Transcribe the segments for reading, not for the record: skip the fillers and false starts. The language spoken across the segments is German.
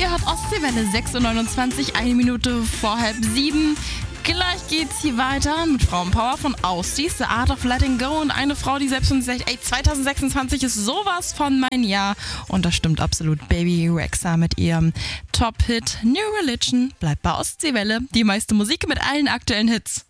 Ihr hört Ostseewelle 6.29 Uhr, 1 Minute vor 6:30. Gleich geht's hier weiter mit Frauenpower von Austies, The Art of Letting Go und eine Frau, die selbst von sich sagt, 2026 ist sowas von mein Jahr. Und das stimmt absolut. Baby Rexha mit ihrem Top-Hit New Religion bleibt bei Ostseewelle. Die meiste Musik mit allen aktuellen Hits.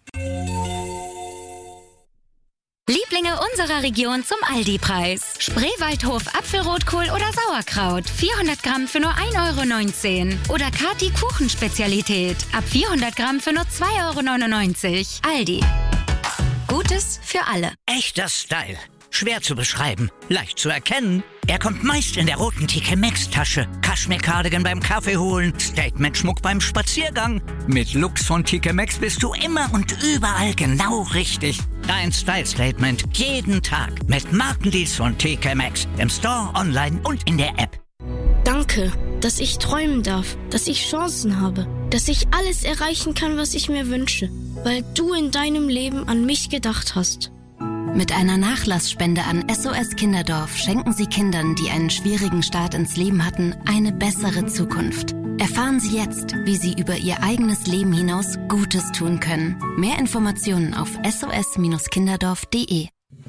Lieblinge unserer Region zum Aldi-Preis. Spreewaldhof Apfelrotkohl oder Sauerkraut. 400 Gramm für nur 1,19 €. Oder Kati Kuchenspezialität. Ab 400 Gramm für nur 2,99 €. Aldi. Gutes für alle. Echter Style. Schwer zu beschreiben, leicht zu erkennen. Er kommt meist in der roten TK Maxx Tasche. Kaschmir-Cardigan beim Kaffee holen, Statement-Schmuck beim Spaziergang. Mit Looks von TK Maxx bist du immer und überall genau richtig. Dein Style-Statement jeden Tag mit Markendeals von TK Maxx. Im Store, online und in der App. Danke, dass ich träumen darf, dass ich Chancen habe, dass ich alles erreichen kann, was ich mir wünsche, weil du in deinem Leben an mich gedacht hast. Mit einer Nachlassspende an SOS Kinderdorf schenken Sie Kindern, die einen schwierigen Start ins Leben hatten, eine bessere Zukunft. Erfahren Sie jetzt, wie Sie über Ihr eigenes Leben hinaus Gutes tun können. Mehr Informationen auf sos-kinderdorf.de.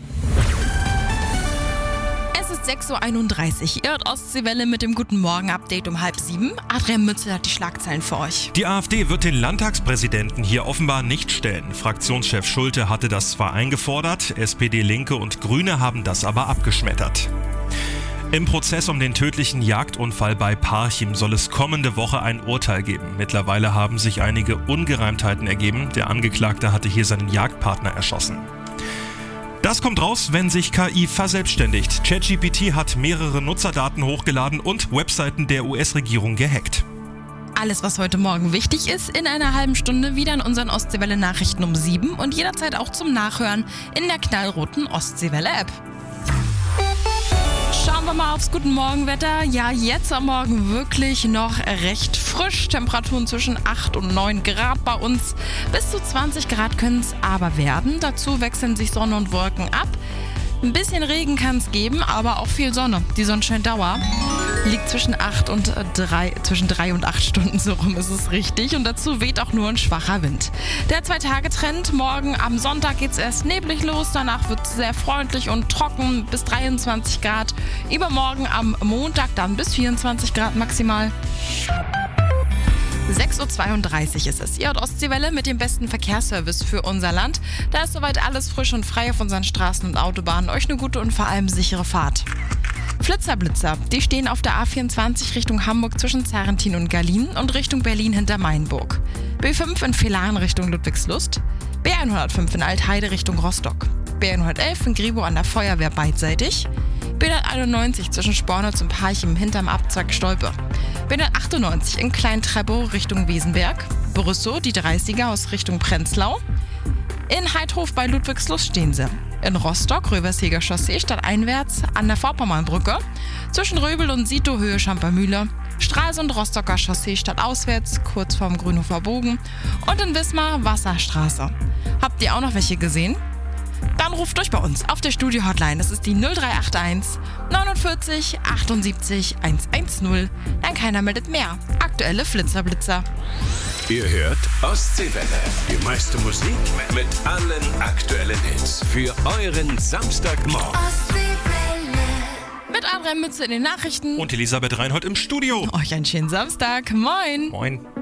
Es ist 6.31 Uhr. Ihr hört Ostseewelle mit dem Guten Morgen-Update um 6:30. Adrian Mützel hat die Schlagzeilen für euch. Die AfD wird den Landtagspräsidenten hier offenbar nicht stellen. Fraktionschef Schulte hatte das zwar eingefordert, SPD, Linke und Grüne haben das aber abgeschmettert. Im Prozess um den tödlichen Jagdunfall bei Parchim soll es kommende Woche ein Urteil geben. Mittlerweile haben sich einige Ungereimtheiten ergeben. Der Angeklagte hatte hier seinen Jagdpartner erschossen. Das kommt raus, wenn sich KI verselbstständigt. ChatGPT hat mehrere Nutzerdaten hochgeladen und Webseiten der US-Regierung gehackt. Alles, was heute Morgen wichtig ist, in einer halben Stunde wieder in unseren Ostseewelle-Nachrichten um 7 und jederzeit auch zum Nachhören in der knallroten Ostseewelle-App. Schauen wir mal aufs Guten Morgen-Wetter. Ja, jetzt am Morgen wirklich noch recht frisch. Temperaturen zwischen 8 und 9 Grad bei uns. Bis zu 20 Grad können es aber werden. Dazu wechseln sich Sonne und Wolken ab. Ein bisschen Regen kann es geben, aber auch viel Sonne. Die Sonnenscheindauer liegt zwischen 3 und 8 Stunden, so rum ist es richtig. Und dazu weht auch nur ein schwacher Wind. Der 2-Tage-Trend, morgen am Sonntag geht es erst neblig los. Danach wird es sehr freundlich und trocken bis 23 Grad. Übermorgen am Montag dann bis 24 Grad maximal. 6.32 Uhr ist es. Ihr hört Ostseewelle mit dem besten Verkehrsservice für unser Land. Da ist soweit alles frisch und frei auf unseren Straßen und Autobahnen. Euch eine gute und vor allem sichere Fahrt. Flitzer-Blitzer, die stehen auf der A24 Richtung Hamburg zwischen Zarrentin und Berlin und Richtung Berlin hinter Mainburg. B5 in Villaren Richtung Ludwigslust. B105 in Altheide Richtung Rostock. B111 in Gribo an der Feuerwehr beidseitig. B191 zwischen Spornitz und Parchim hinterm Abzweig Stolpe. B198 in Klein-Treppow Richtung Wesenberg. Brüssow, die 30er aus Richtung Prenzlau. In Heidhof bei Ludwigslust stehen sie. In Rostock, Röversheger Chaussee, stadteinwärts an der Vorpommernbrücke. Zwischen Röbel und Sito, Höhe Champermühle. Stralsund, Rostocker Chaussee, stadtauswärts, kurz vorm Grünhofer Bogen. Und in Wismar, Wasserstraße. Habt ihr auch noch welche gesehen? Dann ruft durch bei uns auf der Studio-Hotline. Das ist die 0381 49 78 110. Dann keiner meldet mehr. Aktuelle Flitzer-Blitzer. Ihr hört Ostseewelle. Die meiste Musik mit allen aktuellen Hits. Für euren Samstagmorgen. Ostseewelle. Mit Adrian Mütze in den Nachrichten. Und Elisabeth Reinhold im Studio. Euch einen schönen Samstag. Moin. Moin.